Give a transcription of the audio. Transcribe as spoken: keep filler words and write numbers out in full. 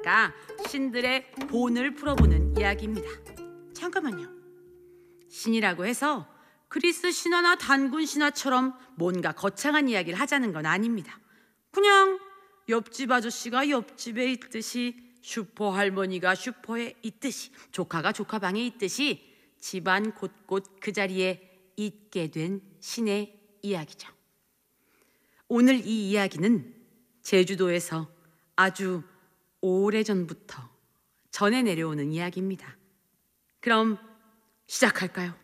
깎아 신들의 본을 풀어보는 이야기입니다. 잠깐만요. 신이라고 해서 그리스 신화나 단군 신화처럼 뭔가 거창한 이야기를 하자는 건 아닙니다. 그냥 옆집 아저씨가 옆집에 있듯이, 슈퍼 할머니가 슈퍼에 있듯이, 조카가 조카 방에 있듯이 집안 곳곳 그 자리에 있게 된 신의 이야기죠. 오늘 이 이야기는 제주도에서 아주 오래전부터 전해 내려오는 이야기입니다. 그럼 시작할까요?